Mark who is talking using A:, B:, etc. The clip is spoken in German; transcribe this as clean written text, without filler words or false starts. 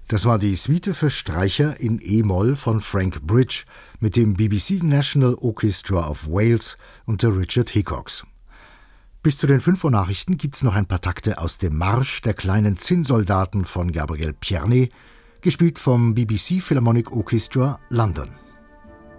A: Das war die Suite für Streicher in E-Moll von Frank Bridge mit dem BBC National Orchestra of Wales unter Richard Hickox. Bis zu den 5 Uhr Nachrichten gibt's noch ein paar Takte aus dem Marsch der kleinen Zinnsoldaten von Gabriel Pierné, gespielt vom BBC Philharmonic Orchestra London.